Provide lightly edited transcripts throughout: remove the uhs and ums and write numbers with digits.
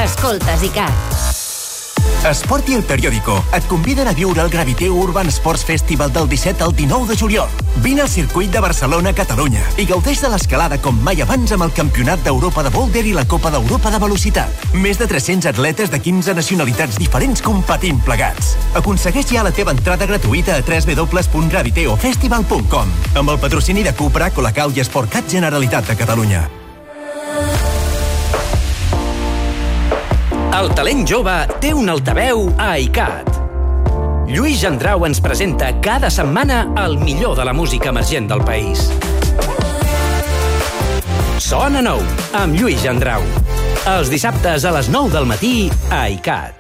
Escoltes ICAT. Esport i El Periódico et conviden a viure el Gravité Urban Sports Festival del 17 al 19 de juliol. Vine al circuit de Barcelona-Catalunya i gaudeix de l'escalada com mai abans amb el Campionat d'Europa de Boulder i la Copa d'Europa de Velocitat. Més de 300 atletes de 15 nacionalitats diferents competint plegats. Aconsegueix ja la teva entrada gratuïta a www.graviteofestival.com amb el patrocini de Cupra, Colacao i Sportcat Generalitat de Catalunya. El talent jove té un altaveu a ICAT. Lluís Gendrau ens presenta cada setmana el millor de la música emergent del país. Sona nou, amb Lluís Gendrau. Els dissabtes a les 9 del matí a ICAT.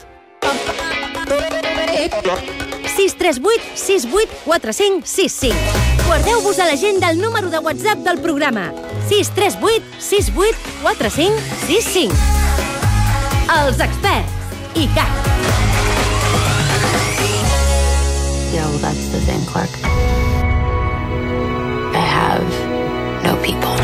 638 68 45 65. Guardeu-vos a l'agenda el número de WhatsApp del programa. 638 68 45 65. Els experts. ICAT. Yo, that's the thing, Clark. I have no people.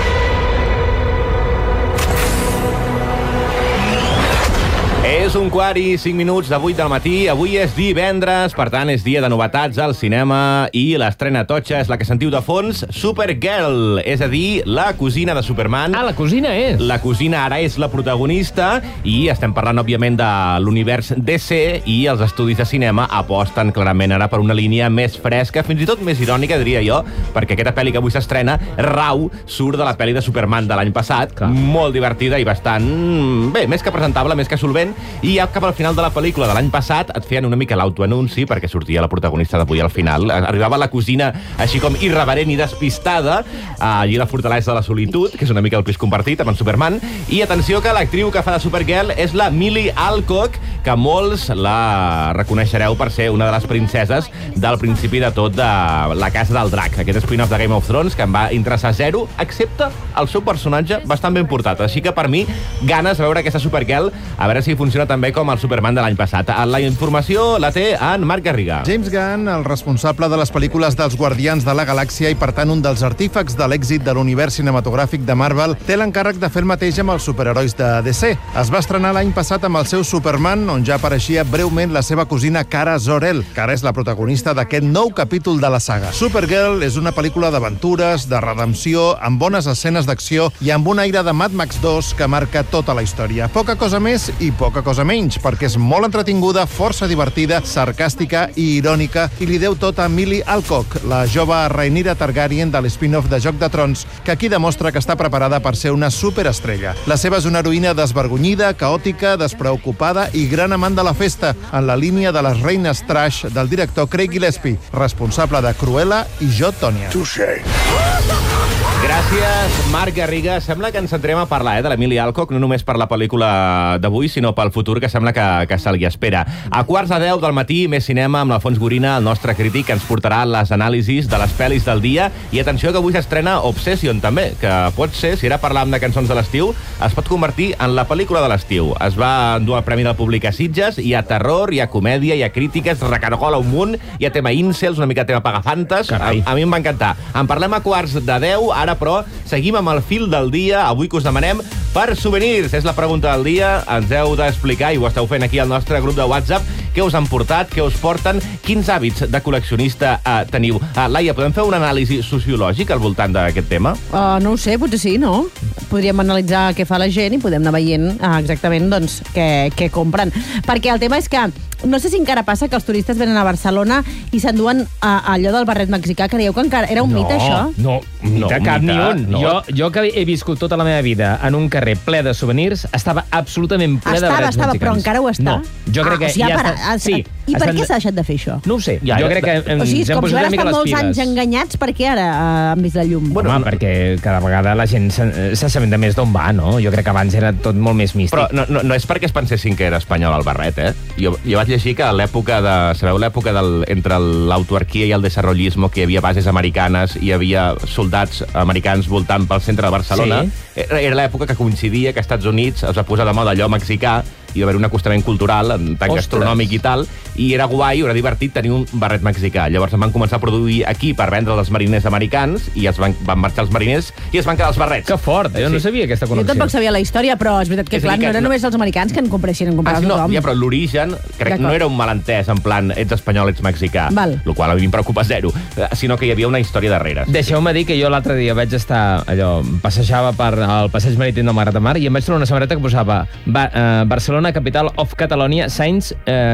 És 1:05 de 8 del matí. Avui és divendres, per tant, és dia de novetats al cinema i l'estrena totxa és la que sentiu de fons, Supergirl, és a dir, la cosina de Superman. Ah, la cosina és. La cosina ara és la protagonista i estem parlant, òbviament, de l'univers DC i els estudis de cinema aposten clarament ara per una línia més fresca, fins i tot més irònica, diria jo, perquè aquesta pel·li que avui s'estrena, Raw, surt de la pel·li de Superman de l'any passat, molt divertida i bastant, bé, més que presentable, més que solvent, i ja cap al final de la pel·lícula de l'any passat et feien una mica l'autoanunci perquè sortia la protagonista d'avui al final. Arribava la cosina així com irreverent i despistada allí a la fortalesa de la solitud, que és una mica el pis compartit amb en Superman, i atenció que l'actriu que fa de Supergirl és la Millie Alcock, que molts la reconeixereu per ser una de les princeses del principi de tot de La Casa del Drac, aquest spin-off de Game of Thrones que em va interessar zero, excepte el seu personatge bastant ben portat. Així que per mi, ganes de veure aquesta Supergirl, a veure si funciona també com el Superman de l'any passat. La informació la té en Marc Garriga. James Gunn, el responsable de les pel·lícules dels Guardians de la Galàxia i, per tant, un dels artífecs de l'èxit de l'univers cinematogràfic de Marvel, té l'encàrrec de fer el mateix amb els superherois de DC. Es va estrenar l'any passat amb el seu Superman, on ja apareixia breument la seva cosina Kara Zor-El, que ara és la protagonista d'aquest nou capítol de la saga. Supergirl és una pel·lícula d'aventures, de redempció, amb bones escenes d'acció i amb un aire de Mad Max 2 que marca tota la història. Poca cosa més i poca cosa menys, perquè és molt entretinguda, força divertida, sarcàstica i irònica, i li deu tot a Millie Alcock, la jove Rhaenyra Targaryen de l'spin-off de Joc de Trons, que aquí demostra que està preparada per ser una superestrella. La seva és una heroïna desvergonyida, caòtica, despreocupada i gran amant de la festa, en la línia de les reines trash del director Craig Gillespie, responsable de Cruella i Jo, Tònia. Touché. Gràcies, Marc Garriga. Sembla que ens centrem a parlar de l'Emily Alcock, no només per la pel·lícula d'avui, sinó pel futur que sembla que se li espera. A 9:15 del matí, més cinema amb l'Alfons Gorina, el nostre crític, que ens portarà les anàlisis de les pel·lis del dia. I atenció que avui s'estrena Obsession, també, que pot ser, si ara parlàvem de cançons de l'estiu, es pot convertir en la pel·lícula de l'estiu. Es va endur el Premi del Públic a Sitges, hi ha terror, hi ha comèdia, hi ha crítiques, recargola un munt, hi ha tema incels, una mica tema pagafantes. A mi em va encantar. En parlem a 9:45, ara però seguim amb el fil del dia, avui que us demanem per souvenirs. És la pregunta del dia, ens heu d'explicar, i ho esteu fent aquí al nostre grup de WhatsApp, què us han portat, què us porten, quins hàbits de col·leccionista teniu. Laia, podem fer un anàlisi sociològic al voltant d'aquest tema? No ho sé, potser sí, no? Podríem analitzar què fa la gent i podem anar veient exactament doncs, què compren. Perquè el tema és que no sé si encara passa que els turistes venen a Barcelona i s'enduen allò del barret mexicà. Creieu que encara era un mite, això? No, cap ni un. No. Jo que he viscut tota la meva vida en un carrer ple de souvenirs, estava absolutament ple de barrets mexicans. Però encara ho està? No, jo crec que ja està. Sí. I per què s'ha deixat de fer això? No ho sé. Jo crec que ens hem posat una mica les piles. molts anys enganyats, per què ara han vist la llum? Home, perquè cada vegada la gent s'assabenta més d'on va, no? Jo crec que abans era tot molt més místic. Però no és perquè es pensessin que era espanyol el barret, eh? Jo vaig llegir que a l'època de... Sabeu l'època entre l'autarquia i el desarrollismo, que hi havia bases americanes, hi havia soldats americans voltant pel centre de Barcelona? Sí. Era l'època que coincidia que als Estats Units es va posar de moda allò mexicà hi va haver un acostament cultural, en tant gastronòmic i tal, i era guai, era divertit tenir un barret mexicà. Llavors em van començar a produir aquí per vendre als mariners americans, i van marxar els mariners i es van quedar els barrets. Que fort, jo no sabia aquesta connexió. Jo tampoc sabia la història, però és veritat que, clar, no eren només els americans que en compreixien, en comprava tothom. Ja, però l'origen, crec que no era un malentès, en plan, ets espanyol, ets mexicà, el qual a mi em preocupa zero, sinó que hi havia una història darrere. Deixeu-me dir que jo l'altre dia vaig estar, passejava per el passeig marítim del Malgrat de Mar i em vaig trobar una samarreta que posava Barcelona, capital of Catalonia, Sainz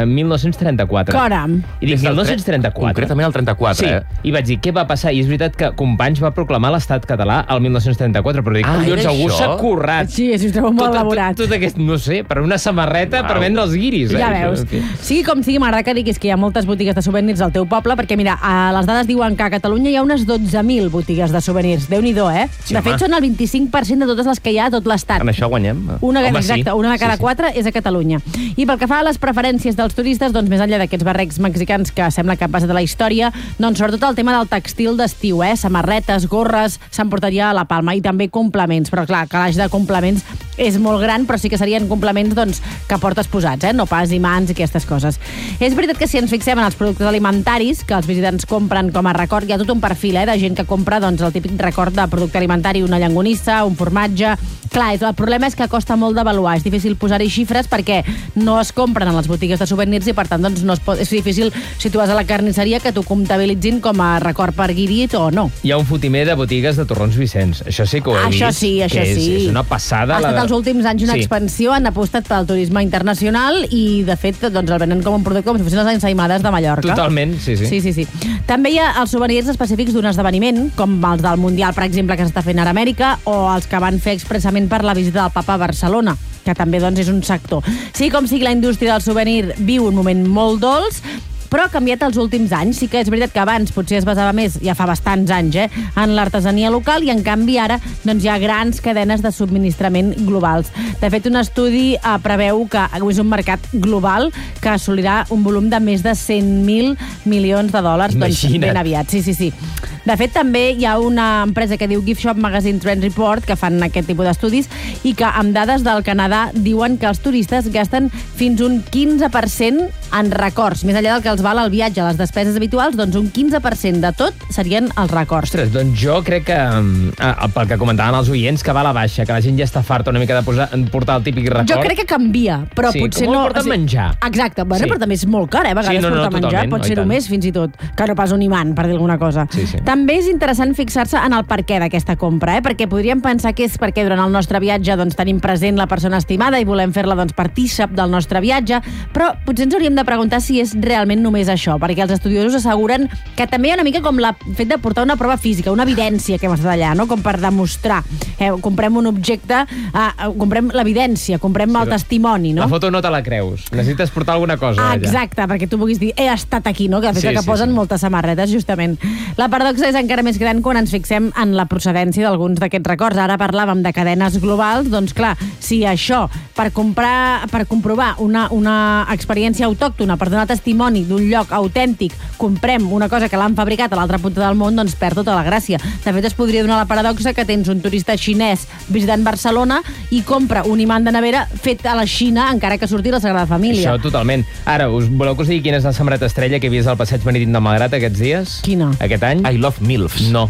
1934. Caram! I dic, 1934? Concretament el 34, sí. I vaig dir, què va passar? I és veritat que Companys va proclamar l'estat català el 1934, però dic, collons, algú s'ha currat. Sí, és un trobo molt elaborat. Tot aquest, no sé, per una samarreta per vendre els guiris. Ja veus. Sigui com sigui, m'agrada que diguis que hi ha moltes botigues de souvenirs al teu poble, perquè, mira, les dades diuen que a Catalunya hi ha unes 12.000 botigues de souvenirs. Déu-n'hi-do, eh? Sí, de fet, són el 25% de totes les que hi ha a tot l'estat. En això guanyem. Una de cada 4 és a Catalunya. I pel que fa a les preferències dels turistes, doncs més enllà d'aquests barrets mexicans que sembla que han passat a la història, doncs sobretot el tema del textil d'estiu, samarretes, gorres, s'emportaria a la palma, i també complements. Però clar, calaix de complements és molt gran, però sí que serien complements doncs, que portes posats, no pas imants i aquestes coses. És veritat que si ens fixem en els productes alimentaris que els visitants compren com a record, hi ha tot un perfil de gent que compra doncs, el típic record de producte alimentari, una llangonissa, un formatge. Clar, el problema és que costa molt d'avaluar, és difícil posar-hi xifres perquè no es compren a les botigues de souvenirs i per tant doncs, és difícil si tu vas a la carnisseria que t'ho comptabilitzin com a record per guirit o no. Hi ha un fotimer de botigues de torrons Vicenç, això sí que ho he vist. Això sí. És una passada. Ha estat els últims anys una expansió, han apostat pel turisme internacional i de fet doncs, el venen com un producte com si fossin les ensaïmades de Mallorca. Totalment, sí. També hi ha els souvenirs específics d'un esdeveniment, com els del Mundial, per exemple, que s'està fent ara a Amèrica, o els que van fer expressament per la visita del Papa a Barcelona, que també doncs, és un sector. Sí, com sigui, la indústria del souvenir viu un moment molt dolç, però ha canviat els últims anys. Sí que és veritat que abans potser es basava més, ja fa bastants anys, en l'artesania local, i en canvi ara doncs, hi ha grans cadenes de subministrament globals. De fet, un estudi preveu que és un mercat global que assolirà un volum de més de 100.000 milions de dòlars doncs, ben aviat. Sí. De fet, també hi ha una empresa que diu Gift Shop Magazine Trend Report, que fan aquest tipus d'estudis, i que amb dades del Canadà diuen que els turistes gasten fins un 15% en records. Més enllà del que els val el viatge, les despeses habituals, doncs un 15% de tot serien els records. Ostres, doncs jo crec que, pel que comentaven els oients, que va a la baixa, que la gent ja està farta una mica de portar el típic record. Jo crec que canvia, però potser no... Com portar menjar. Exacte, però també és molt car, a vegades portar menjar, pot ser-ho més fins i tot, que no pas un imant, per dir alguna cosa. També és interessant fixar-se en el perquè d'aquesta compra, perquè podríem pensar que és perquè durant el nostre viatge doncs, tenim present la persona estimada i volem fer-la doncs, partícip del nostre viatge, però potser ens hauríem de preguntar si és realment només això, perquè els estudiosos asseguren que també hi ha una mica com el fet de portar una prova física, una evidència que hem estat allà, no? Com per demostrar. Comprem un objecte, comprem l'evidència, comprem el testimoni, no? La foto no te la creus, necessites portar alguna cosa allà. Exacte, perquè tu puguis dir, he estat aquí, no? Que de fet que posen moltes samarretes, justament. La paradoxa és encara més gran quan ens fixem en la procedència d'alguns d'aquests records. Ara parlàvem de cadenes globals, doncs clar, si això, per comprovar una experiència autòctona, per donar testimoni d'un lloc autèntic, comprem una cosa que l'han fabricat a l'altra punta del món, doncs perd tota la gràcia. De fet, es podria donar la paradoxa que tens un turista xinès visitant Barcelona i compra un imant de nevera fet a la Xina, encara que surti la Sagrada Família. Això, totalment. Ara, voleu que us digui quina és la samarreta estrella que he vist al passeig marítim de Malgrat aquests dies? Quina? Aquest any? I love MILFs. No.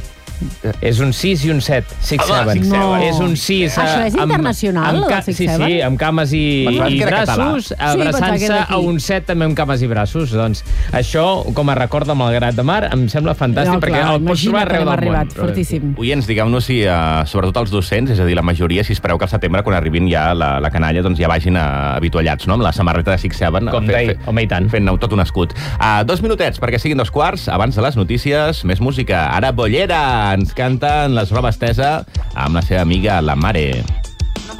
És un 6 i un 7. 6-7. No. És un 6... Això és internacional, el 6-7? Sí, amb cames i braços, abraçant-se a un 7 també amb cames i braços. Doncs això, com a record de Malgrat de Mar, em sembla fantàstic, perquè el pots trobar arreu del món. Fortíssim. Oients, digueu-nos si, sobretot els docents, és a dir, la majoria, si espereu que al setembre, quan arribin ja la canalla, doncs ja vagin habituallats, no?, amb la samarreta de 6-7. Com deia, home, i tant. Fent tot un escut. 2 minutets, perquè siguin 2:15, abans de les notícies, més música. Ara Bollera ens canta en les robes estesa amb la seva amiga La Mare.